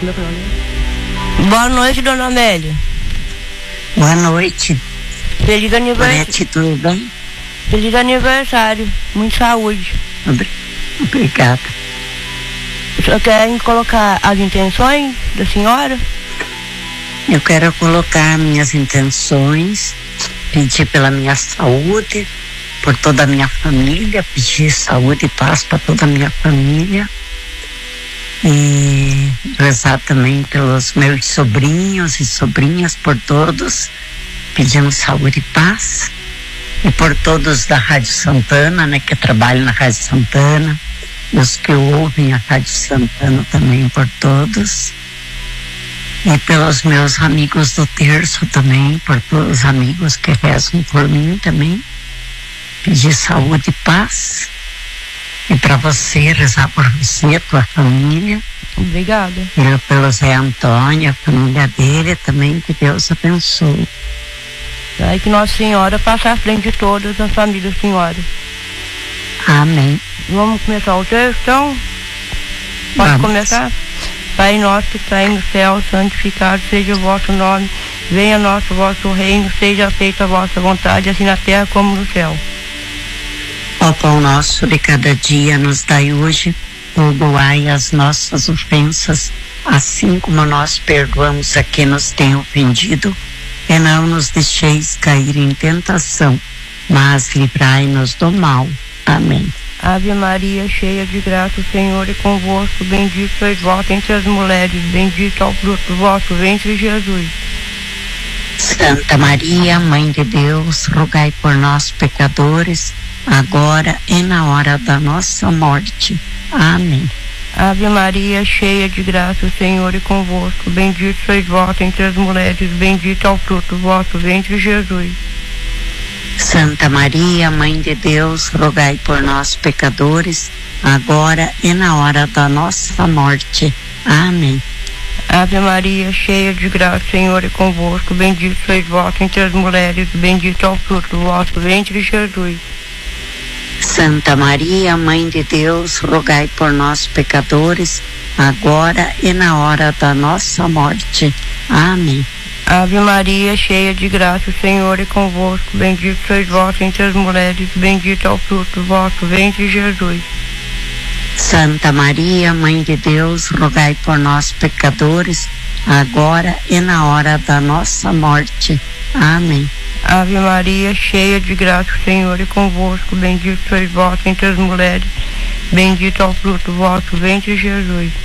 Boa noite, dona Amélia. Boa noite. Feliz aniversário. Gorete, tudo bem? Feliz aniversário. Muita saúde. Obrigada. O senhor quer colocar as intenções da senhora? Eu quero colocar minhas intenções, pedir pela minha saúde, por toda a minha família, pedir saúde e paz para toda a minha família. E rezar também pelos meus sobrinhos e sobrinhas, por todos, pedindo saúde e paz. E por todos da Rádio Santana, né, que trabalham na Rádio Santana, e os que ouvem a Rádio Santana também, por todos. E pelos meus amigos do terço também, por todos os amigos que rezam por mim também. Pedir saúde e paz. E para você, rezar por você, tua família. Obrigada. E pelo Zé Antônio, a família dele também, que Deus abençoe. E que Nossa Senhora passe à frente de todas as famílias, senhora. Amém. Vamos começar o texto, então? Pode começar? Pai nosso que está no céu, santificado seja o vosso nome. Venha nosso vosso reino, seja feita a vossa vontade, assim na terra como no céu. O pão nosso de cada dia nos dai hoje, perdoai as nossas ofensas, assim como nós perdoamos a quem nos tem ofendido, e não nos deixeis cair em tentação, mas livrai-nos do mal. Amém. Ave Maria, cheia de graça, o Senhor é convosco, bendita sois vós entre as mulheres, bendito é o fruto do vosso ventre, Jesus. Santa Maria, Mãe de Deus, rogai por nós pecadores, agora e na hora da nossa morte. Amém. Ave Maria, cheia de graça, o Senhor é convosco, bendito sois vós entre as mulheres, bendito é o fruto do vosso ventre, Jesus. Santa Maria, Mãe de Deus, rogai por nós pecadores, agora e na hora da nossa morte. Amém. Ave Maria, cheia de graça, o Senhor é convosco, bendito sois vós entre as mulheres, bendito é o fruto do vosso ventre, Jesus. Santa Maria, Mãe de Deus, rogai por nós pecadores, agora e na hora da nossa morte. Amém. Ave Maria, cheia de graça, o Senhor é convosco, bendito sois vós entre as mulheres, bendito é o fruto do vosso ventre, Jesus. Santa Maria, Mãe de Deus, rogai por nós pecadores, agora e na hora da nossa morte. Amém. Ave Maria, cheia de graça, o Senhor é convosco, bendito sois vós entre as mulheres, bendito é o fruto do vosso ventre, Jesus.